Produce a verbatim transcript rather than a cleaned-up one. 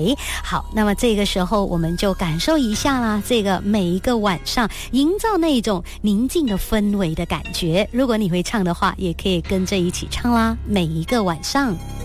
围。好，那么这个时候我们就感受一下啦，这个每一个晚上营造那种宁静的氛围的感觉。如果你会唱的话，也可以跟着一起唱啦，每一个晚上。